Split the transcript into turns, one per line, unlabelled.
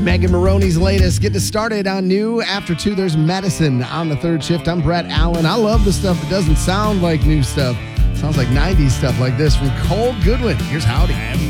Megan Maroney's latest. Getting us started on new. After 2, there's Medicine on the third shift. I'm Brett Allen. I love the stuff that doesn't sound like new stuff. Sounds like 90s stuff like this from Cole Goodwin. Here's Howdy.